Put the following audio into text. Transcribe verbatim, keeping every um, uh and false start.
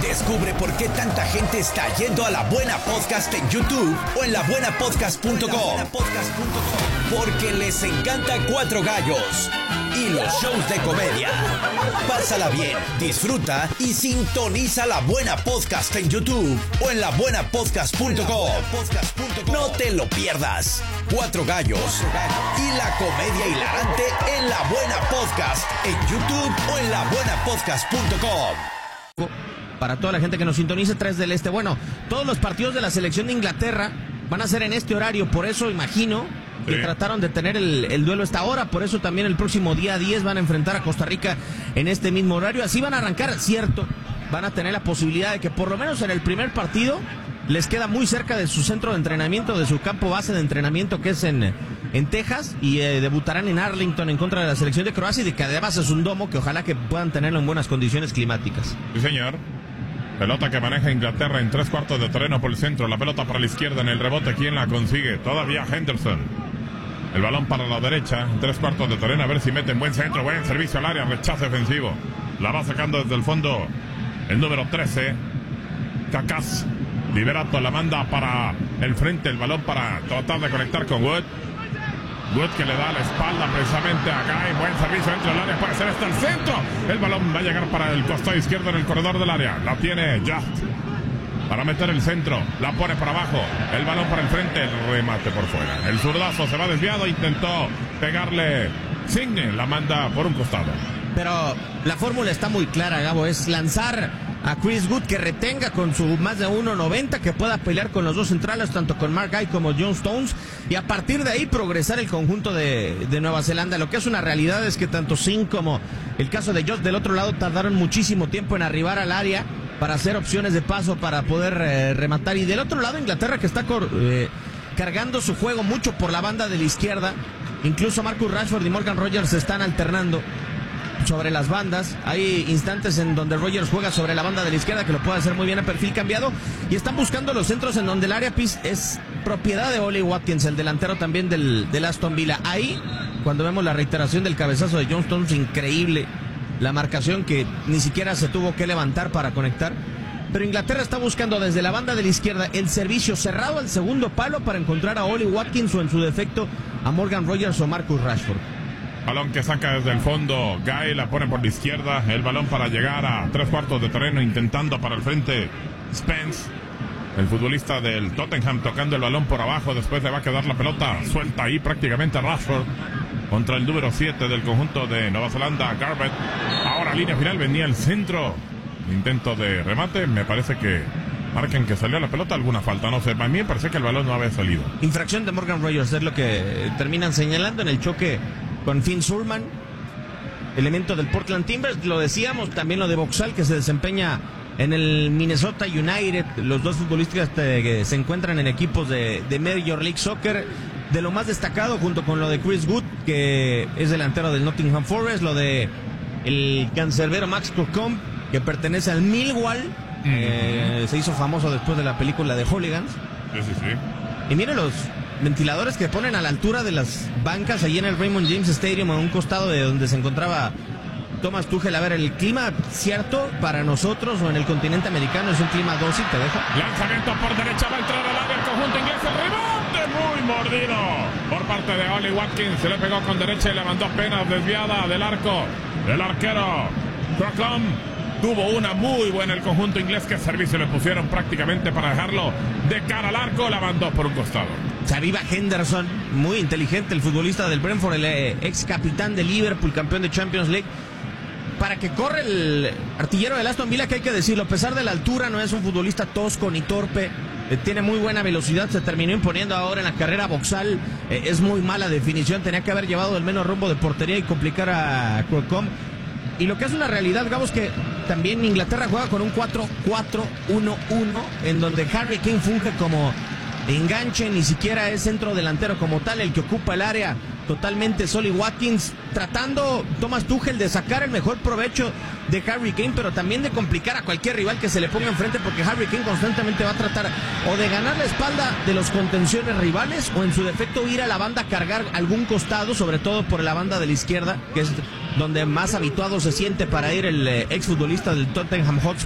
Descubre por qué tanta gente está yendo a La Buena Podcast en YouTube o en la buena podcast punto com. Porque les encanta Cuatro Gallos y los shows de comedia. Pásala bien, disfruta y sintoniza La Buena Podcast en YouTube o en la buena podcast punto com. No te lo pierdas. Cuatro Gallos y la comedia hilarante en La Buena Podcast en YouTube o en la buena podcast punto com. Para toda la gente que nos sintoniza, tres del Este. Bueno, todos los partidos de la selección de Inglaterra van a ser en este horario, por eso imagino que sí. trataron de tener el, el duelo a esta hora, por eso también el próximo día diez van a enfrentar a Costa Rica en este mismo horario. Así van a arrancar, cierto, van a tener la posibilidad de que por lo menos en el primer partido les queda muy cerca de su centro de entrenamiento, de su campo base de entrenamiento, que es en, en Texas, y eh, debutarán en Arlington en contra de la selección de Croacia, y de que además es un domo que ojalá que puedan tenerlo en buenas condiciones climáticas. Sí, señor. Pelota que maneja Inglaterra en tres cuartos de terreno por el centro. La pelota para la izquierda en el rebote. ¿Quién la consigue? Todavía Henderson. El balón para la derecha. En tres cuartos de terreno. A ver si meten buen centro. Buen servicio al área. Rechazo defensivo. La va sacando desde el fondo el número trece. Cacaz. Liberato la manda para el frente. El balón para tratar de conectar con Wood. Wood que le da la espalda precisamente a Guy. Buen servicio dentro del área. Puede ser hasta el centro. El balón va a llegar para el costado izquierdo en el corredor del área. La tiene Just para meter el centro. La pone para abajo. El balón para el frente. El remate por fuera. El zurdazo se va desviado. Intentó pegarle Signe. La manda por un costado. Pero la fórmula está muy clara, Gabo. Es lanzar a Chris Wood, que retenga con su más de uno noventa, que pueda pelear con los dos centrales, tanto con Mark Guy como John Stones, y a partir de ahí progresar el conjunto de, de Nueva Zelanda. Lo que es una realidad es que tanto Singh como el caso de Josh del otro lado tardaron muchísimo tiempo en arribar al área para hacer opciones de paso para poder eh, rematar. Y del otro lado Inglaterra, que está cor, eh, cargando su juego mucho por la banda de la izquierda. Incluso Marcus Rashford y Morgan Rogers se están alternando sobre las bandas. Hay instantes en donde Rogers juega sobre la banda de la izquierda, que lo puede hacer muy bien a perfil cambiado, y están buscando los centros en donde el área es propiedad de Ollie Watkins, el delantero también del, del Aston Villa. Ahí, cuando vemos la reiteración del cabezazo de John Stones, increíble la marcación, que ni siquiera se tuvo que levantar para conectar. Pero Inglaterra está buscando desde la banda de la izquierda el servicio cerrado al segundo palo para encontrar a Ollie Watkins, o en su defecto a Morgan Rogers o Marcus Rashford. Balón que saca desde el fondo Guy, la pone por la izquierda. El balón para llegar a tres cuartos de terreno, intentando para el frente Spence, el futbolista del Tottenham, tocando el balón por abajo. Después le va a quedar la pelota suelta ahí prácticamente a Rashford contra el número siete del conjunto de Nueva Zelanda, Garbutt. Ahora línea final, venía el centro, intento de remate. Me parece que marcan que salió la pelota, alguna falta, no sé. A mí me parece que el balón no había salido. Infracción de Morgan Rogers es lo que terminan señalando en el choque con Finn Surman, elemento del Portland Timbers. Lo decíamos, también lo de Boxall, que se desempeña en el Minnesota United. Los dos futbolistas que se encuentran en equipos de, de Major League Soccer. De lo más destacado, junto con lo de Chris Wood, que es delantero del Nottingham Forest, lo de el cancerbero Max Crocombe, que pertenece al Millwall, mm. eh, se hizo famoso después de la película de Hooligans. Sí, sí, sí. Y miren los ventiladores que ponen a la altura de las bancas allí en el Raymond James Stadium, a un costado de donde se encontraba Thomas Tuchel. A ver, el clima, cierto, para nosotros o en el continente americano es un clima dócil, te deja. Lanzamiento por derecha, va a entrar al área el conjunto inglés. El rebote muy mordido por parte de Ollie Watkins. Se le pegó con derecha y le mandó apenas desviada del arco del arquero Crocombe. Tuvo una muy buena el conjunto inglés. Que servicio le pusieron prácticamente para dejarlo de cara al arco. La mandó por un costado. Se aviva Henderson, muy inteligente el futbolista del Brentford, el eh, ex capitán de Liverpool, campeón de Champions League, para que corre el artillero del Aston Villa, que hay que decirlo, a pesar de la altura, no es un futbolista tosco ni torpe, eh, tiene muy buena velocidad, se terminó imponiendo ahora en la carrera Boxall, eh, es muy mala definición, tenía que haber llevado el menos rumbo de portería y complicar a Crocombe. Y lo que es una realidad, Gabo, es que también Inglaterra juega con un cuatro cuatro uno uno, en donde Harry Kane funge como enganche, ni siquiera es centro delantero como tal el que ocupa el área. Totalmente Ollie Watkins, tratando Thomas Tuchel de sacar el mejor provecho de Harry Kane, pero también de complicar a cualquier rival que se le ponga enfrente, porque Harry Kane constantemente va a tratar o de ganar la espalda de los contenciones rivales, o en su defecto ir a la banda a cargar algún costado, sobre todo por la banda de la izquierda, que es donde más habituado se siente para ir el eh, exfutbolista del Tottenham Hotspur.